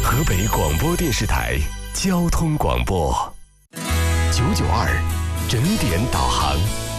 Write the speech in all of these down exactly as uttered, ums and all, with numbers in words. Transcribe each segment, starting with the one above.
河北广播电视台交通广播九九二整点导航。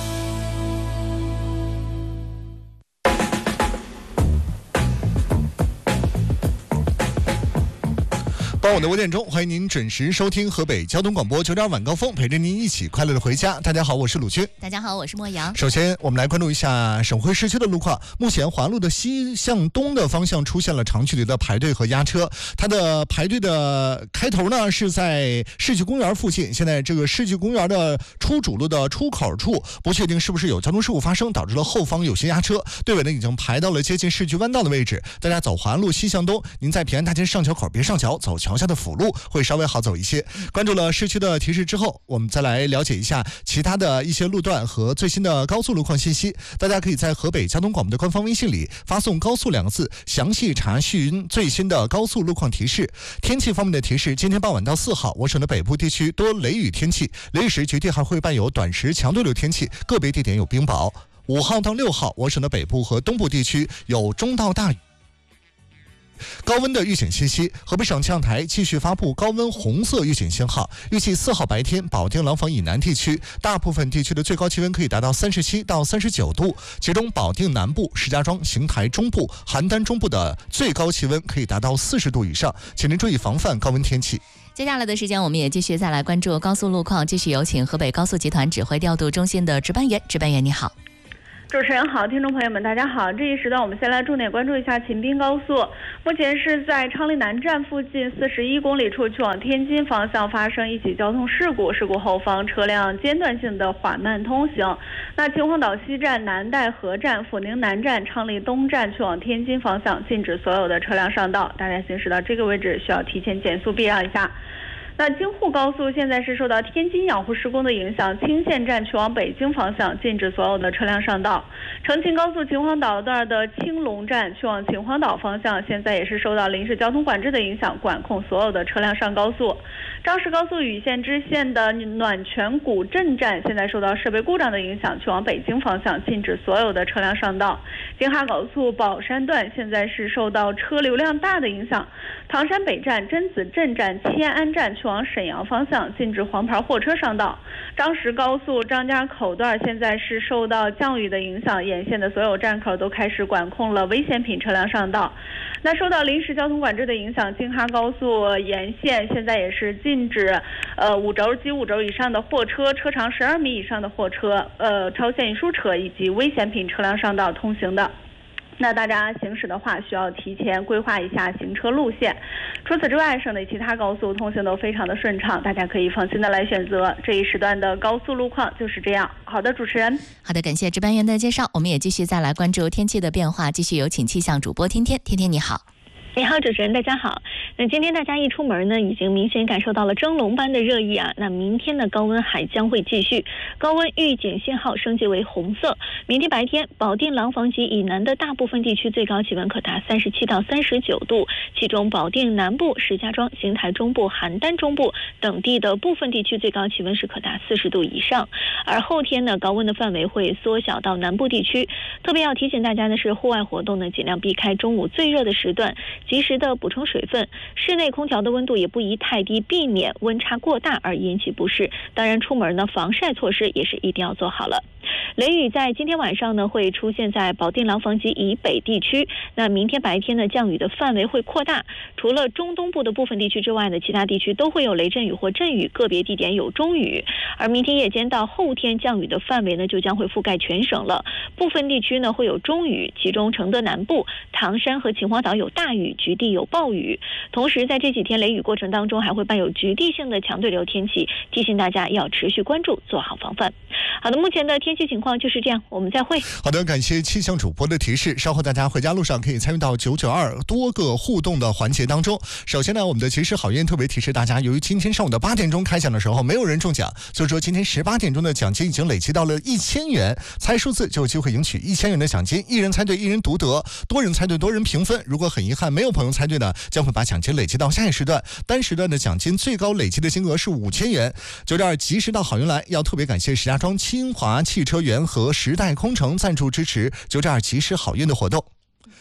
傍晚的五点钟，欢迎您准时收听河北交通广播九点晚高峰，陪着您一起快乐的回家。大家好，我是鲁军。 大家好，我是莫阳。 首先，我们来关注一下省会市区的路况。目前环路的西向东的方向出现了长距离的排队和压车，它的排队的开头呢是在世纪公园附近。现在这个世纪公园的出主路的出口处，不确定是不是有交通事故发生，导致了后方有些压车。队尾呢已经排到了接近世纪弯道的位置。大家走环路西向东，您在平安大街上桥口别上桥，走桥下的辅路会稍微好走一些。关注了市区的提示之后，我们再来了解一下其他的一些路段和最新的高速路况信息。大家可以在河北交通广播的官方微信里发送高速两个字，详细查询最新的高速路况提示。天气方面的提示，今天傍晚到四号，我省的北部地区多雷雨天气，雷雨时局地还会伴有短时强对流天气，个别地点有冰雹。五号到六号，我省的北部和东部地区有中到大雨。高温的预警信息，河北省气象台继续发布高温红色预警信号。预计四号白天，保定廊坊以南地区大部分地区的最高气温可以达到三十七到三十九度，其中保定南部、石家庄、邢台中部、邯郸中部的最高气温可以达到四十度以上，请您注意防范高温天气。 接下来的时间，我们也继续再来关注高速路况，继续有请河北高速集团指挥调度中心的值班员。值班员你好。 主持人好，听众朋友们大家好，这一时段我们先来重点关注一下秦滨高速。目前是在昌黎南站附近四十一公里处去往天津方向发生一起交通事故，事故后方车辆间断性的缓慢通行。那秦皇岛西站、南戴河站、阜宁南站、昌黎东站去往天津方向禁止所有的车辆上道，大家行驶到这个位置需要提前减速避让一下。那京沪高速现在是受到天津养护施工的影响，青县站去往北京方向禁止所有的车辆上道。成秦高速秦皇岛段的青龙站去往秦皇岛方向现在也是受到临时交通管制的影响，管控所有的车辆上高速。张石高速禹县支线的暖泉古镇站现在受到设备故障的影响，去往北京方向禁止所有的车辆上道。京哈高速宝山段现在是受到车流量大的影响，唐山北站、真子镇站、迁安站去往沈阳方向禁止黄牌货车上道。张石高速张家口段现在是受到降雨的影响，沿线的所有站口都开始管控了危险品车辆上道。那受到临时交通管制的影响，京哈高速沿线现在也是禁止呃五轴及五轴以上的货车、车长十二米以上的货车、呃超限运输车以及危险品车辆上道通行的。那大家行驶的话需要提前规划一下行车路线。除此之外，省内其他高速通行都非常的顺畅，大家可以放心的来选择。这一时段的高速路况就是这样。好的，主持人。 好的，感谢值班员的介绍。我们也继续再来关注天气的变化，继续有请气象主播天天。天天你好。 你好，主持人，大家好。那今天大家一出门呢，已经明显感受到了蒸笼般的热意啊。那明天的高温还将会继续，高温预警信号升级为红色。明天白天，保定廊坊及以南的大部分地区最高气温可达三十七到三十九度，其中保定南部、石家庄、邢台中部、邯郸中部等地的部分地区最高气温是可达四十度以上。而后天呢，高温的范围会缩小到南部地区。特别要提醒大家的是，户外活动呢，尽量避开中午最热的时段，及时的补充水分，室内空调的温度也不宜太低，避免温差过大而引起不适。当然出门呢，防晒措施也是一定要做好了。雷雨在今天晚上呢会出现在保定廊坊及以北地区，那明天白天呢降雨的范围会扩大，除了中东部的部分地区之外呢，其他地区都会有雷阵雨或阵雨，个别地点有中雨。而明天夜间到后天降雨的范围呢就将会覆盖全省了，部分地区呢会有中雨，其中承德南部、唐山和秦皇岛有大雨，局地有暴雨。同时在这几天雷雨过程当中还会伴有局地性的强对流天气，提醒大家要持续关注，做好防范。好的，目前的天气情况就是这样，我们再会。 好的，感谢气象主播的提示。稍后大家回家路上可以参与到九九二多个互动的环节当中。首先呢，我们的及时好运特别提示大家，由于今天上午的八点钟开奖的时候没有人中奖，所以说今天十八点钟的奖金已经累积到了一千元，猜数字就有机会赢取一千元的奖金。一人猜对一人独得，多人猜对多人平分。如果很遗憾没有朋友猜对呢，将会把奖金累积到下一时段，单时段的奖金最高累积的金额是五千元。九九二及时到好运来，要特别感谢石家庄清华汽车园和时代空乘赞助支持九九二及时好运的活动。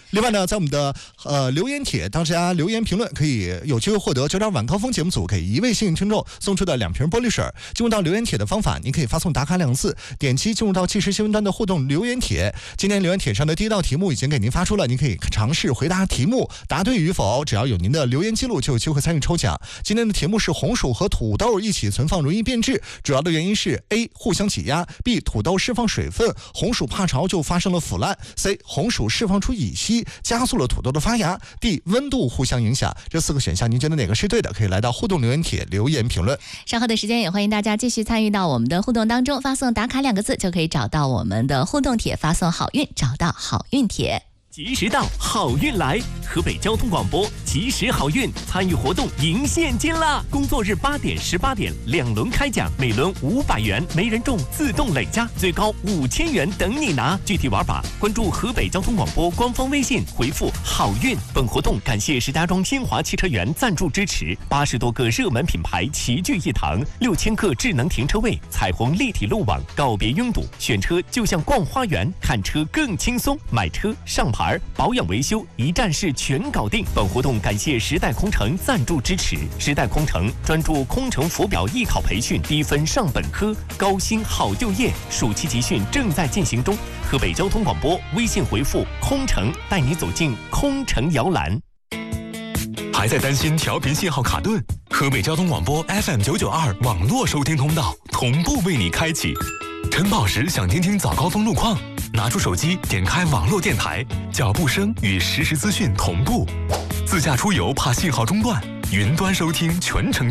另外呢，在我们的呃留言帖，大家留言评论可以有机会获得九点晚高峰节目组给一位幸运听众送出的两瓶玻璃水。进入到留言帖的方法，您可以发送打卡两个字，点击进入到即时新闻端的互动留言帖。今天留言帖上的第一道题目已经给您发出了，您可以尝试回答题目，答对与否，只要有您的留言记录就有机会参与抽奖。今天的题目是红薯和土豆一起存放容易变质，主要的原因是 A 互相挤压， B 土豆释放水分，红薯怕潮就发生了腐烂， C 红薯释放出乙烯加速了土豆的发芽， D 温度互相影响。这四个选项您觉得哪个是对的？可以来到互动留言帖留言评论。 稍后的时间也欢迎大家继续参与到我们的互动当中，发送打卡两个字就可以找到我们的互动帖，发送好运找到好运帖。 及时到，好运来！河北交通广播及时好运参与活动赢现金啦！工作日八点、十八点两轮开奖，每轮五百元，没人中自动累加，最高五千元等你拿。具体玩法，关注河北交通广播官方微信，回复“好运”。本活动感谢石家庄新华汽车园赞助支持，八十多个热门品牌齐聚一堂，六千个智能停车位，彩虹立体路网，告别拥堵，选车就像逛花园，看车更轻松，买车上牌。保养维修一站式全搞定。本活动感谢时代空乘赞助支持。时代空乘专注空乘浮表艺考培训，低分上本科，高薪好就业。暑期集训正在进行中。河北交通广播微信回复空乘，带你走进空乘摇篮。 还在担心调频信号卡顿？河北交通广播 F M 九九二网络收听通道同步为你开启。晨跑时想听听早高峰路况，拿出手机点开网络电台，脚步声与实时资讯同步。自驾出游怕信号中断，云端收听全程